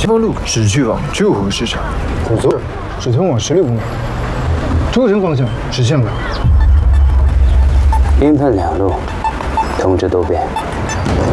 前方路只去往旧河市场，左侧只通往16公里，车程方向指向了。 营盘两路，通知都变。